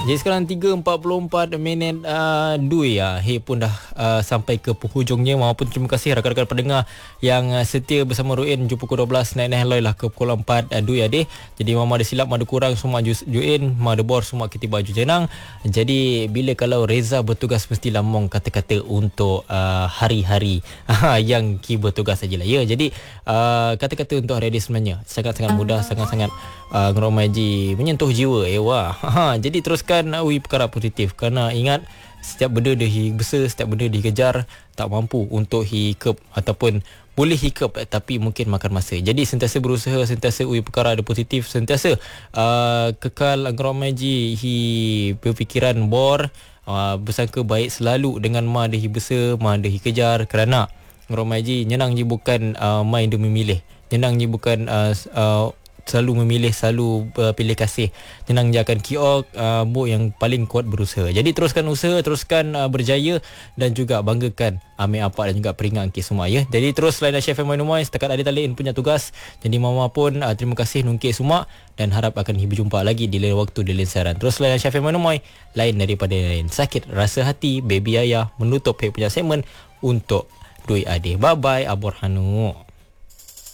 Jadi sekarang 3.44 minit Dui He pun dah sampai ke penghujungnya. Maupun terima kasih rakan-rakan pendengar yang setia bersama Ruin jumpa pukul 12 naik hello lah ke pukul 4 Dui Ade. Jadi mama ada silap, ada kurang semua join, mama ada bor semua kita baju jenang. Jadi bila kalau Reza bertugas mestilah mong kata-kata untuk hari-hari yang ki bertugas sajalah. Ya, jadi kata-kata untuk hari ini sebenarnya sangat-sangat mudah, sangat-sangat ngeromaji menyentuh jiwa. Jadi teruskan perkara positif, kerana ingat setiap benda dia besar, setiap benda dikejar tak mampu untuk hikap ataupun boleh hikap tapi mungkin makan masa. Jadi sentiasa berusaha, sentiasa perkara ada positif, sentiasa kekal ngeromaji berfikiran bor, bersangka baik selalu dengan ma dia besar, ma dia kejar, kerana ngeromaji nyenang je bukan main demi memilih. Nyenang je bukan selalu memilih, selalu pilih kasih. Tenang je akan kiok bu yang paling kuat berusaha. Jadi teruskan usaha, teruskan berjaya dan juga banggakan Amir Apak dan juga peringat ke semua ya. Jadi terus lain Chef Manumoy setakat ada talian punya tugas. Jadi mama pun terima kasih nungkit semua dan harap akan berjumpa lagi di lain waktu di lain siaran. Terus lain Chef Manumoy lain daripada lain. Sakit rasa hati baby ayah menutup punya segmen untuk Dui Ade. Bye bye Abor Hanu.